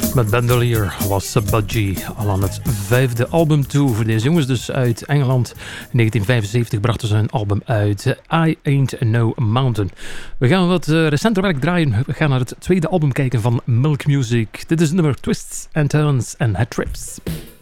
Met Bandolier was Budgie al aan het 5e album toe voor deze jongens, dus uit Engeland. In 1975 brachten ze een album uit, I Ain't No Mountain. We gaan wat recenter werk draaien. We gaan naar het 2e album kijken van Milk Music. Dit is nummer Twists and Turns and Head Trips.